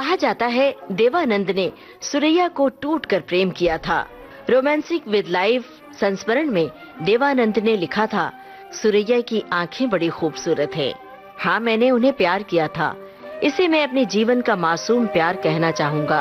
कहा जाता है देवानंद ने सुरैया को टूटकर प्रेम किया था। रोमांसिक विद लाइफ संस्मरण में देवानंद ने लिखा था, सुरैया की आंखें बड़ी खूबसूरत है। हाँ, मैंने उन्हें प्यार किया था। इसे मैं अपने जीवन का मासूम प्यार कहना चाहूंगा।